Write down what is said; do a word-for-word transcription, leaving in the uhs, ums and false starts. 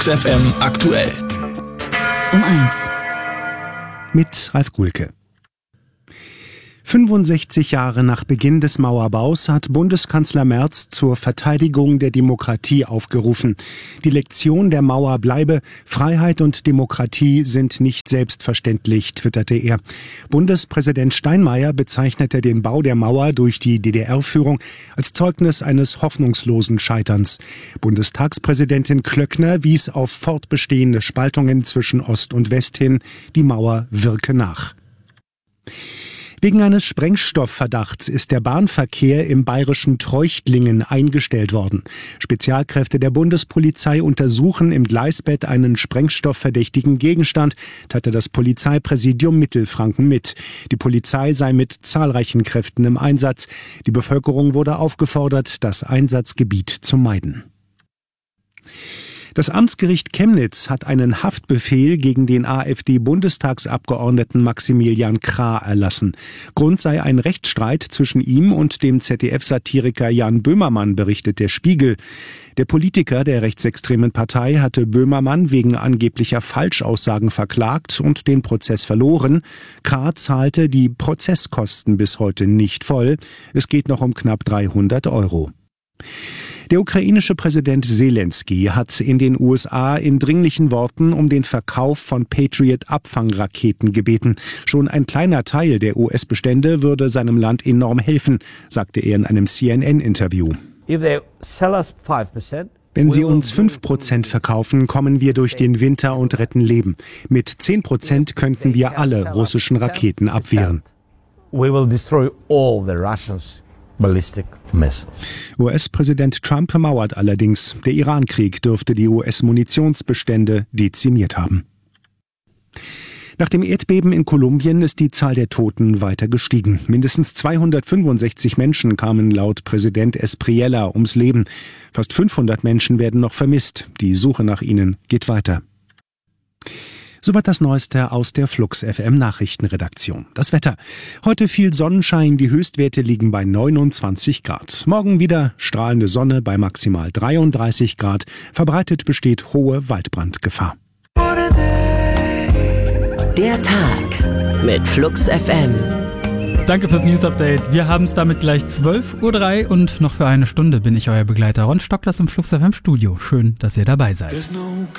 F M aktuell. Um eins. Mit Ralf Gulke. fünfundsechzig Jahre nach Beginn des Mauerbaus hat Bundeskanzler Merz zur Verteidigung der Demokratie aufgerufen. Die Lektion der Mauer bleibe: Freiheit und Demokratie sind nicht selbstverständlich, twitterte er. Bundespräsident Steinmeier bezeichnete den Bau der Mauer durch die D D R-Führung als Zeugnis eines hoffnungslosen Scheiterns. Bundestagspräsidentin Klöckner wies auf fortbestehende Spaltungen zwischen Ost und West hin. Die Mauer wirke nach. Wegen eines Sprengstoffverdachts ist der Bahnverkehr im bayerischen Treuchtlingen eingestellt worden. Spezialkräfte der Bundespolizei untersuchen im Gleisbett einen sprengstoffverdächtigen Gegenstand, teilte das Polizeipräsidium Mittelfranken mit. Die Polizei sei mit zahlreichen Kräften im Einsatz. Die Bevölkerung wurde aufgefordert, das Einsatzgebiet zu meiden. Das Amtsgericht Chemnitz hat einen Haftbefehl gegen den AfD-Bundestagsabgeordneten Maximilian Krah erlassen. Grund sei ein Rechtsstreit zwischen ihm und dem Z D F-Satiriker Jan Böhmermann, berichtet der Spiegel. Der Politiker der rechtsextremen Partei hatte Böhmermann wegen angeblicher Falschaussagen verklagt und den Prozess verloren. Krah zahlte die Prozesskosten bis heute nicht voll. Es geht noch um knapp dreihundert Euro. Der ukrainische Präsident Selenskyj hat in den U S A in dringlichen Worten um den Verkauf von Patriot-Abfangraketen gebeten. Schon ein kleiner Teil der U S-Bestände würde seinem Land enorm helfen, sagte er in einem C N N-Interview. Wenn sie uns fünf Prozent verkaufen, kommen wir durch den Winter und retten Leben. Mit zehn Prozent könnten wir alle russischen Raketen abwehren. We will destroy all the Russians. U S-Präsident Trump mauert allerdings. Der Iran-Krieg dürfte die U S-Munitionsbestände dezimiert haben. Nach dem Erdbeben in Kolumbien ist die Zahl der Toten weiter gestiegen. Mindestens zweihundertfünfundsechzig Menschen kamen laut Präsident Espriella ums Leben. Fast fünfhundert Menschen werden noch vermisst. Die Suche nach ihnen geht weiter. Soweit das Neueste aus der Flux F M Nachrichtenredaktion. Das Wetter. Heute viel Sonnenschein, die Höchstwerte liegen bei neunundzwanzig Grad. Morgen wieder strahlende Sonne bei maximal dreiunddreißig Grad. Verbreitet besteht hohe Waldbrandgefahr. Der Tag mit Flux F M. Danke fürs News Update. Wir haben es damit gleich zwölf Uhr drei und noch für eine Stunde bin ich euer Begleiter Ron Stock, das im Flux F M Studio. Schön, dass ihr dabei seid.